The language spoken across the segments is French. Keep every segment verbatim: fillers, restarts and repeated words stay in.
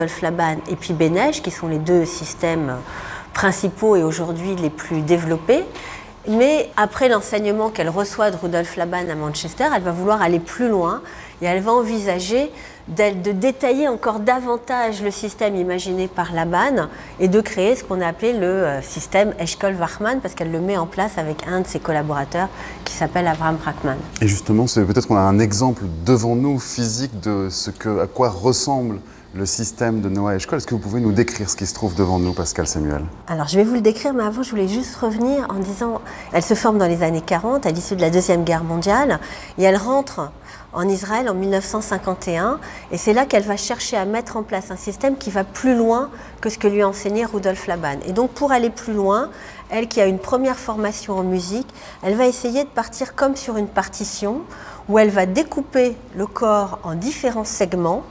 Rudolf Laban et puis Bénèche, qui sont les deux systèmes principaux et aujourd'hui les plus développés. Mais après l'enseignement qu'elle reçoit de Rudolf Laban à Manchester, elle va vouloir aller plus loin et elle va envisager de détailler encore davantage le système imaginé par Laban et de créer ce qu'on a appelé le système Eshkol-Wachman, parce qu'elle le met en place avec un de ses collaborateurs qui s'appelle Avraham Brachman. Et justement, c'est peut-être qu'on a un exemple devant nous physique de ce que, à quoi ressemble le système de Noah Eshkol. Est-ce que vous pouvez nous décrire ce qui se trouve devant nous, Pascale Samuel? Alors, je vais vous le décrire, mais avant, je voulais juste revenir en disant, elle se forme dans les années quarante, à l'issue de la Deuxième Guerre mondiale, et elle rentre en Israël en mille neuf cent cinquante et un, et c'est là qu'elle va chercher à mettre en place un système qui va plus loin que ce que lui a enseigné Rudolf Laban. Et donc, pour aller plus loin, elle qui a une première formation en musique, elle va essayer de partir comme sur une partition, où elle va découper le corps en différents segments,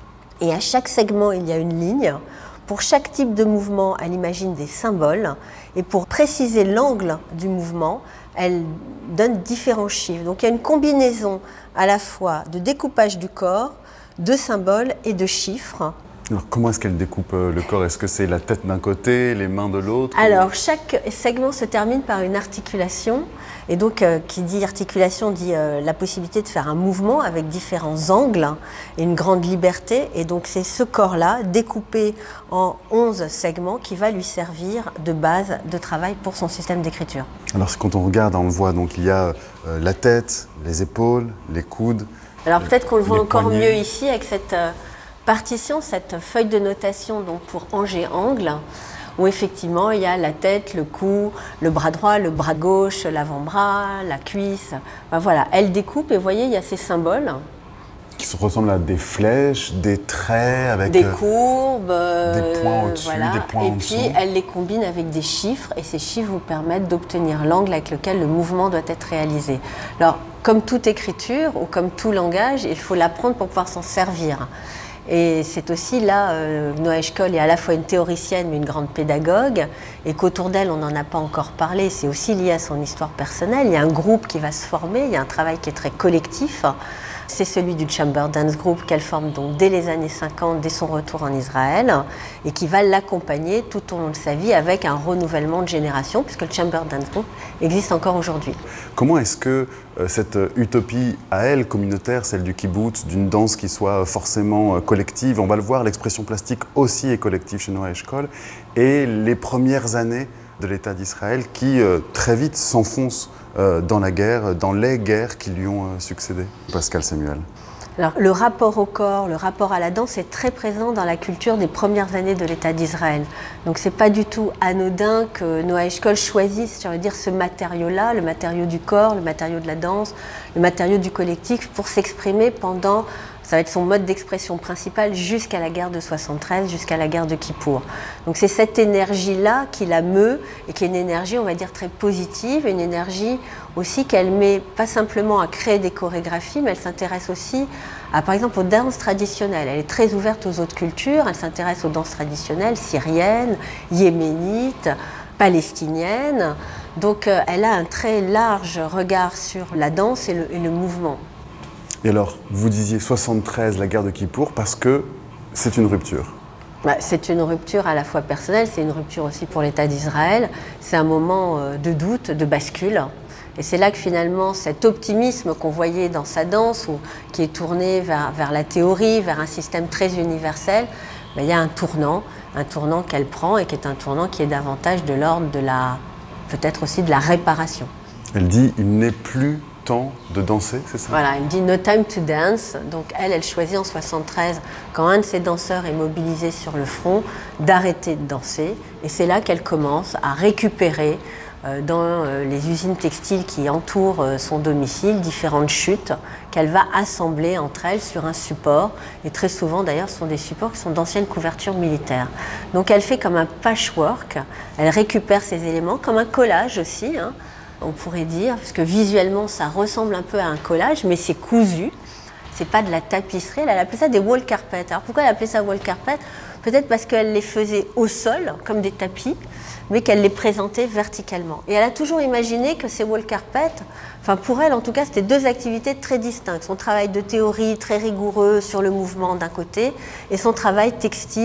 et à chaque segment, il y a une ligne. Pour chaque type de mouvement, elle imagine des symboles. Et pour préciser l'angle du mouvement, elle donne différents chiffres. Donc il y a une combinaison à la fois de découpage du corps, de symboles et de chiffres. Alors comment est-ce qu'elle découpe le corps? Est-ce que c'est la tête d'un côté, les mains de l'autre? Alors chaque segment se termine par une articulation. Et donc, euh, qui dit articulation dit euh, la possibilité de faire un mouvement avec différents angles et une grande liberté. Et donc, c'est ce corps-là, découpé en onze segments, qui va lui servir de base de travail pour son système d'écriture. Alors, quand on regarde, on le voit, donc il y a euh, la tête, les épaules, les coudes. Alors, peut-être qu'on le voit encore poignets. mieux ici avec cette euh, partition, cette feuille de notation donc pour ange-angle, où effectivement il y a la tête, le cou, le bras droit, le bras gauche, l'avant-bras, la cuisse. Ben voilà, elle découpe et vous voyez, il y a ces symboles. Qui se ressemblent à des flèches, des traits avec... Des courbes, euh, des points au-dessus, voilà. des points et en puis dessous. elle les combine avec des chiffres et ces chiffres vous permettent d'obtenir l'angle avec lequel le mouvement doit être réalisé. Alors, comme toute écriture ou comme tout langage, il faut l'apprendre pour pouvoir s'en servir. Et c'est aussi là, euh, Noah Eshkol est à la fois une théoricienne mais une grande pédagogue, et qu'autour d'elle on n'en a pas encore parlé, c'est aussi lié à son histoire personnelle. Il y a un groupe qui va se former, il y a un travail qui est très collectif. C'est celui du Chamber Dance Group qu'elle forme donc dès les années cinquante, dès son retour en Israël, et qui va l'accompagner tout au long de sa vie avec un renouvellement de génération, puisque le Chamber Dance Group existe encore aujourd'hui. Comment est-ce que euh, cette utopie à elle, communautaire, celle du kibbutz, d'une danse qui soit forcément euh, collective, on va le voir, l'expression plastique aussi est collective chez Noah Eshkol, et les premières années de l'État d'Israël qui euh, très vite s'enfoncent euh, dans la guerre, dans les guerres qui lui ont euh, succédé. Pascale Samuel. Alors, le rapport au corps, le rapport à la danse est très présent dans la culture des premières années de l'État d'Israël. Donc, c'est pas du tout anodin que Noah Eshkol choisisse, j'ai envie de dire, ce matériau-là, le matériau du corps, le matériau de la danse, le matériau du collectif, pour s'exprimer pendant, ça va être son mode d'expression principal jusqu'à la guerre de soixante-treize, jusqu'à la guerre de Kippour. Donc, c'est cette énergie-là qui la meut et qui est une énergie, on va dire, très positive, une énergie aussi qu'elle met pas simplement à créer des chorégraphies, mais elle s'intéresse aussi à, par exemple, aux danses traditionnelles. Elle est très ouverte aux autres cultures, elle s'intéresse aux danses traditionnelles syriennes, yéménites, palestiniennes. Donc euh, elle a un très large regard sur la danse et le, et le mouvement. Et alors, vous disiez soixante-treize, la guerre de Kippour, parce que c'est une rupture. Bah, c'est une rupture à la fois personnelle, c'est une rupture aussi pour l'État d'Israël. C'est un moment euh, de doute, de bascule. Et c'est là que finalement cet optimisme qu'on voyait dans sa danse, ou, qui est tourné vers, vers la théorie, vers un système très universel, ben, il y a un tournant, un tournant qu'elle prend et qui est un tournant qui est davantage de l'ordre de la, peut-être aussi de la réparation. Elle dit « il n'est plus temps de danser », c'est ça? Voilà, elle dit « no time to dance ». Donc elle, elle choisit en soixante-treize, quand un de ses danseurs est mobilisé sur le front, d'arrêter de danser. Et c'est là qu'elle commence à récupérer dans les usines textiles qui entourent son domicile, différentes chutes qu'elle va assembler entre elles sur un support. Et très souvent, d'ailleurs, ce sont des supports qui sont d'anciennes couvertures militaires. Donc elle fait comme un patchwork, elle récupère ces éléments, comme un collage aussi, hein, on pourrait dire, parce que visuellement, ça ressemble un peu à un collage, mais c'est cousu. C'est pas de la tapisserie, elle appelait ça des wall carpets. Alors pourquoi elle appelait ça wall carpet? Peut-être parce qu'elle les faisait au sol, comme des tapis, mais qu'elle les présentait verticalement. Et elle a toujours imaginé que ces wall carpets, enfin pour elle en tout cas, c'était deux activités très distinctes. Son travail de théorie très rigoureux sur le mouvement d'un côté, et son travail textile